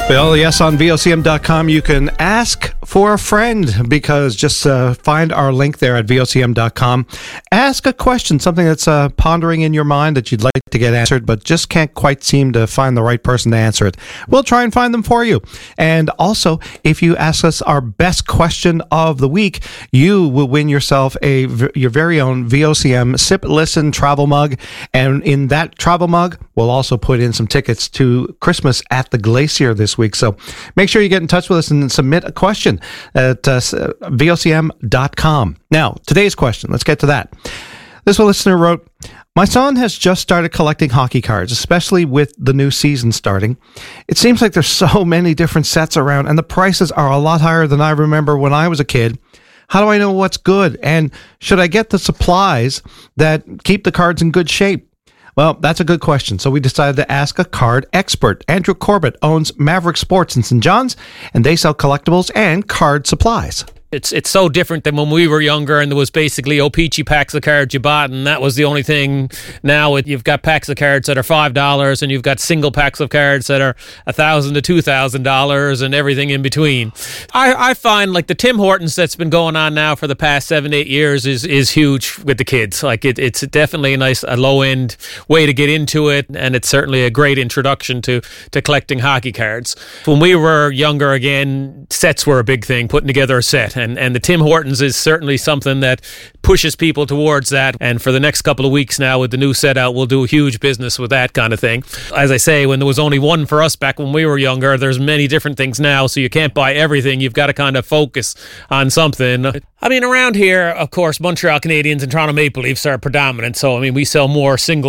Well, yes, on VOCM.com, you can ask for a friend because just find our link there at VOCM.com. Ask a question, something that's pondering in your mind that you'd like to get answered, but just can't quite seem to find the right person to answer it. We'll try and find them for you. And also, if you ask us our best question of the week, you will win yourself your very own VOCM Sip, Listen travel mug. And in that travel mug, we'll also put in some tickets to Christmas at the Glacier this week. So make sure you get in touch with us and submit a question at VOCM.com. Now, today's question, let's get to that. This listener wrote, my son has just started collecting hockey cards, especially with the new season starting. It seems like there's so many different sets around, and the prices are a lot higher than I remember when I was a kid. How do I know what's good? And should I get the supplies that keep the cards in good shape? Well, that's a good question. So we decided to ask a card expert. Andrew Corbett owns Maverick Sports in St. John's, and they sell collectibles and card supplies. It's so different than when we were younger and there was basically O-Pee-Chee packs of cards you bought and that was the only thing. Now you've got packs of cards that are $5 and you've got single packs of cards that are $1,000 to $2,000 and everything in between. I find like the Tim Hortons that's been going on now for the past 7-8 years is huge with the kids. Like it's definitely a low-end way to get into it, and it's certainly a great introduction to collecting hockey cards. When we were younger, again, sets were a big thing, putting together a set. And the Tim Hortons is certainly something that pushes people towards that. And for the next couple of weeks now with the new set out, we'll do a huge business with that kind of thing. As I say, when there was only one for us back when we were younger, there's many different things now, so you can't buy everything. You've got to kind of focus on something. I mean, around here, of course, Montreal Canadiens and Toronto Maple Leafs are predominant. So, I mean, we sell more single